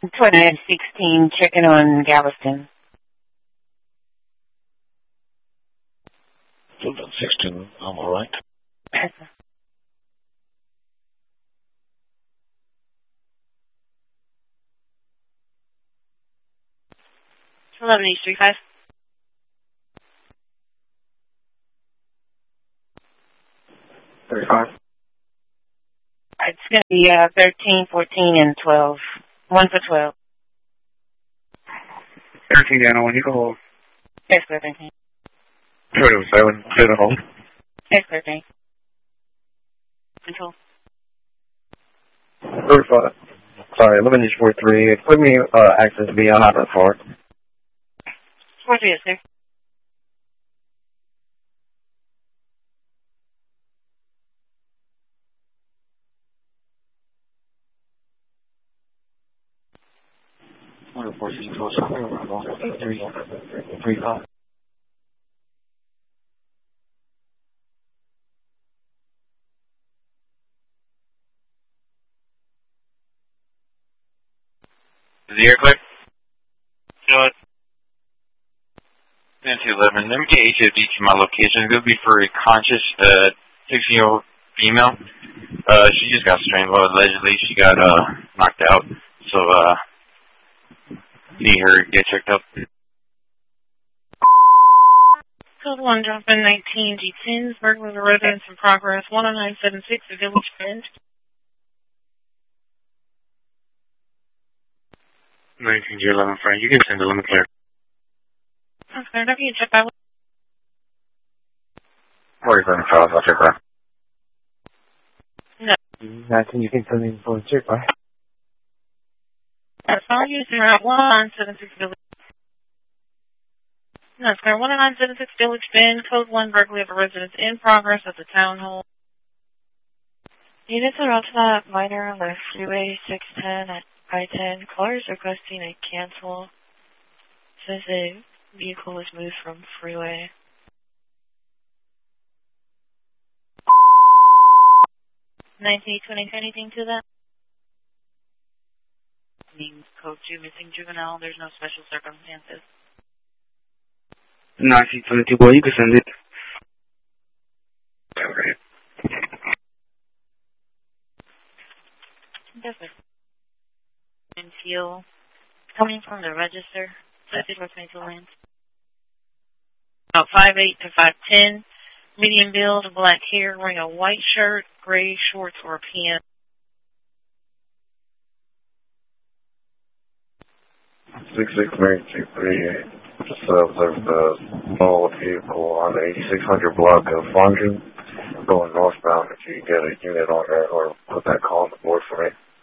2916, checking on Galveston. 16, I'm all right. Yes, sir. 11 East 35. It's going to be 13, 14, and 12. 1 for 12. 13 down on you go hold. Yes, sir, 13. 207, sit at home. Yes, 13. Control. 35. Sorry, 11 East 43. Put me access beyond Hopper Park. 43, yes, sir. Is the air clear? Go ahead. 10-11. Let me get HFD to my location. It's going to be for a conscious 16-year-old female. She just got strangled. Allegedly, she got knocked out. So, need her to get checked up. Code 1, drop in 19 G10s, burglary of residence in progress, 10976, Village Bend. 19G11, Frank. You can send the limit clear. Okay, W, check by. 47, Charles, I'll check that. No. 19, you can send me for check by. That's all using route 1976 Village. That's clear. 1976 Village Bend, code 1, burglary of a residence in progress at the town hall. Units are on to that minor on the Freeway 610 at I-10. Callers requesting a cancel. Says the vehicle was moved from freeway. Anything to that? Means code 2, missing juvenile. There's no special circumstances. 1922, boy, you can send it. Okay. Yes, sir. And feel coming from the register. 5422 lanes. About 5'8" to 5'10", medium build, black hair, wearing a white shirt, gray shorts, or pants. 66-238. Just observed the small vehicle on the 8600 block of Fondue going northbound. If you get a unit on there or put that call on the board for me.